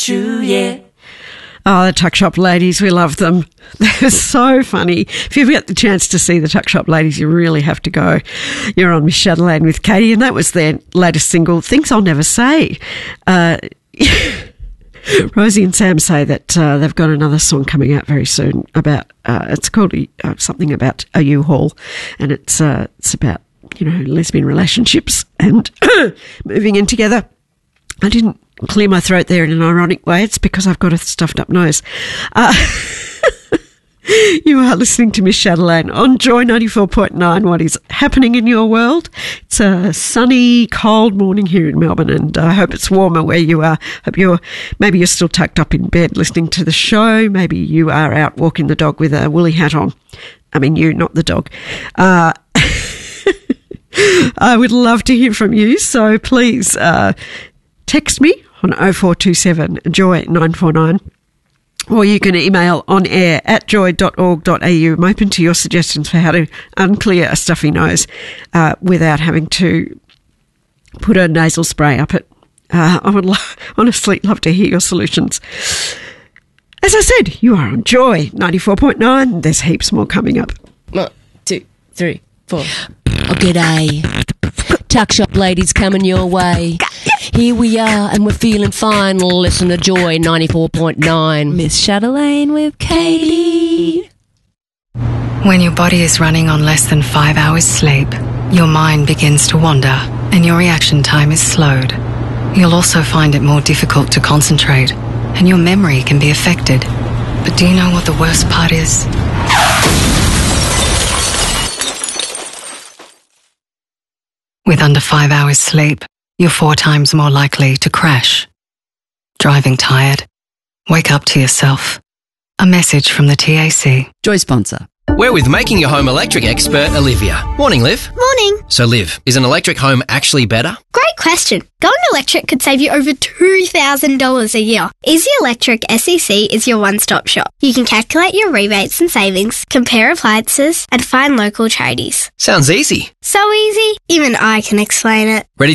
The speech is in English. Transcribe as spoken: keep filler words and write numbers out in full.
true, yeah. Oh, the Tuck Shop Ladies, we love them. They're so funny. If you ever get the chance to see the Tuck Shop Ladies, you really have to go. You're on Miss Chatelaine with Katie, and that was their latest single, Things I'll Never Say. Uh, Rosie and Sam say that uh, they've got another song coming out very soon about, uh, it's called uh, something about a U-Haul, and it's, uh, it's about, you know, lesbian relationships and moving in together. I didn't clear my throat there in an ironic way. It's because I've got a stuffed up nose. Uh, you are listening to Miss Chatelaine on Joy ninety-four point nine. What is happening in your world? It's a sunny, cold morning here in Melbourne, and I hope it's warmer where you are. Hope you're, maybe you're still tucked up in bed listening to the show. Maybe you are out walking the dog with a woolly hat on. I mean, you, not the dog. Uh, I would love to hear from you, so please uh, text me on oh four two seven joy nine four nine, or you can email on air at joy dot org dot a u. I'm open to your suggestions for how to unclear a stuffy nose uh, without having to put a nasal spray up it. Uh, I would lo- honestly love to hear your solutions. As I said, you are on Joy ninety-four point nine. There's heaps more coming up. One, two, three, four. Oh, g'day. Tuck Shop Ladies coming your way. Here we are, and we're feeling fine. Listen to Joy ninety-four point nine. Miss Chatelaine with Katie. When your body is running on less than five hours sleep, your mind begins to wander, and your reaction time is slowed. You'll also find it more difficult to concentrate, and your memory can be affected. But do you know what the worst part is? With under five hours sleep, you're four times more likely to crash. Driving tired? Wake up to yourself. A message from the T A C. Joy sponsor. We're with Making Your Home Electric expert Olivia. Morning, Liv. Morning. So, Liv, is an electric home actually better? Great question. Going electric could save you over two thousand dollars a year. Easy Electric S E C is your one-stop shop. You can calculate your rebates and savings, compare appliances, and find local tradies. Sounds easy. So easy, even I can explain it. Ready